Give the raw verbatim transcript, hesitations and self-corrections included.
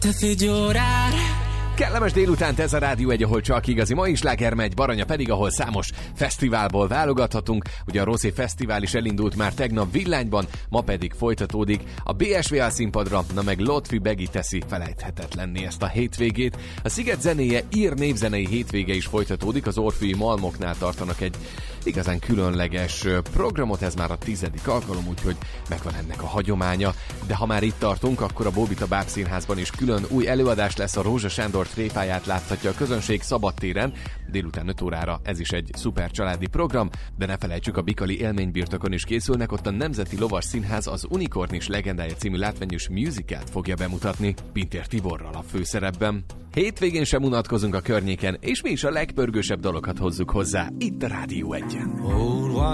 Kellemes délutánt ez a Rádió egy, ahol csak igazi mai sláger megy, Baranya pedig, ahol számos fesztiválból válogathatunk. Ugye a Rosé Fesztivál is elindult már tegnap Villányban, ma pedig folytatódik a bé es vé á színpadra, na meg Lotfi Begi teszi felejthetetlenné ezt a hétvégét. A Sziget zenéje ír névzenei hétvége is folytatódik, az Orfűi Malmoknál tartanak egy igazán különleges programot, ez már a tizedik alkalom, úgyhogy megvan ennek a hagyománya. De ha már itt tartunk, akkor a Bóbita Bábszínházban is külön új előadás lesz, a Rózsa Sándor tréfáját láthatja a közönség szabadtéren, délután öt órára. Ez is egy szuper családi program, de ne felejtsük, a Bikali élménybirtokon is készülnek, ott a Nemzeti Lovas Színház az Unikornis legendája című látványos musicalt fogja bemutatni, Pintér Tiborral a főszerepben. Hétvégén sem unatkozunk a környéken, és mi is a legpörgősebb dalokat hozzuk hozzá itt a Rádió egyen.